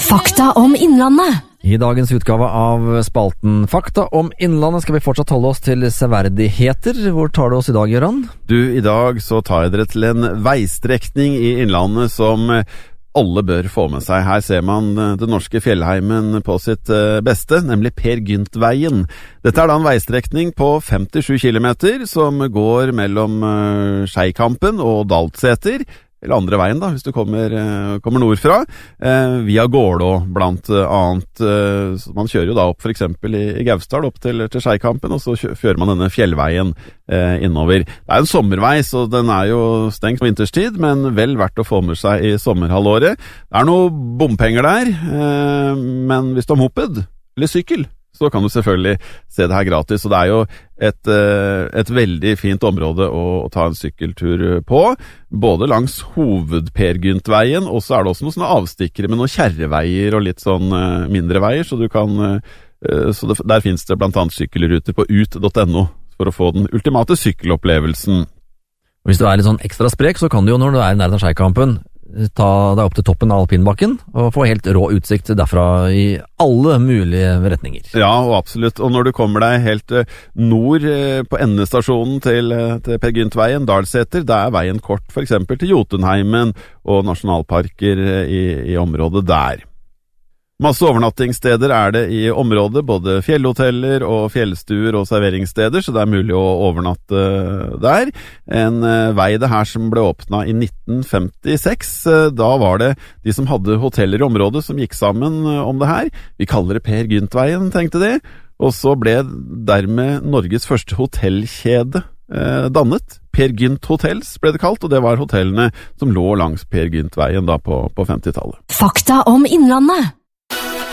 Fakta om Innlandet. I dagens utgave av spalten Fakta om Innlandet skal vi fortsatt holde oss til severdigheter. Hvor tar du oss i dag, Gøran? Du, i dag så tar jeg dere til en veistrekning i Innlandet som alle bør få med seg. Her ser man den norske fjellheimen på sitt beste, nemlig Per Gynt-veien. Dette er da en veistrekning på 57 kilometer som går mellom Skeikampen og Daltseter, eller andre veien da, hvis du kommer nordfra, via Gålå blant annet. Så man kjører jo da opp for eksempel i Gausdal opp til Skeikampen, og så kjører man denne fjellveien innover. Det er en sommervei, så den er jo stengt på vinterstid, men vel verdt å få med seg i sommerhalvåret. Det er noe bompenger der, men hvis du har moped eller sykkel, så kan du selvfølgelig se det her gratis, og det er jo et veldig fint område å ta en sykkeltur på, både langs hoved-Per Gynt-veien, og så er det også noen sånne avstikkere med noen kjerreveier og litt sånn mindre veier, så du kan, der finnes det blant annet sykkelruter på ut.no for å få den ultimate sykkelopplevelsen. Hvis du er litt sånn ekstra sprek, så kan du jo når du er i nærheten av Skeikampen ta deg opp til toppen av alpinbakken og få helt rå utsikt derfra i alle mulige retninger. Ja, og absolutt. Og når du kommer deg helt nord på endestasjonen til Per Gynt-veien, Dalseter, da er veien kort for eksempel til Jotunheimen og nasjonalparker i området der. Masse overnattingssteder er det i området, både fjellhoteller og fjellstuer og serveringssteder, så det er mulig å overnatte der. En vei det her som ble åpnet i 1956, da var det de som hadde hoteller i området som gikk sammen om det her. Vi kaller det Per Gynt-veien, tenkte de, og så ble dermed Norges første hotellkjede dannet. Per Gynt Hotels ble det kalt, og det var hotellene som lå langs Per Gynt-veien da på 50-tallet. Fakta om Innlandet.